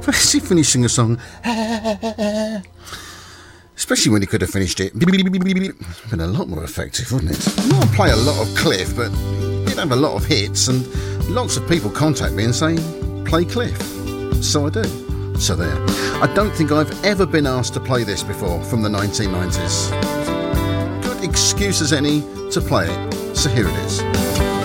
Fancy finishing a song, especially when he could have finished it. Been a lot more effective, wouldn't it? I play a lot of Cliff, but he did have a lot of hits, and lots of people contact me and say, play Cliff. So I do. So there. I don't think I've ever been asked to play this before from the 1990s. Good excuse as any to play it. So here it is.